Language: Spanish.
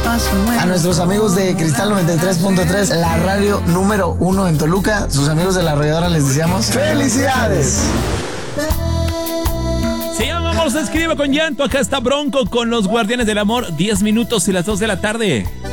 A nuestros amigos de Cristal 93.3, la radio número 1 en Toluca, sus amigos de La Arrolladora, les deseamos ¡felicidades! Se llama Vamos a Escribe con Llanto. Acá está Bronco con los Guardianes del Amor. 10 minutos y las 2 de la tarde.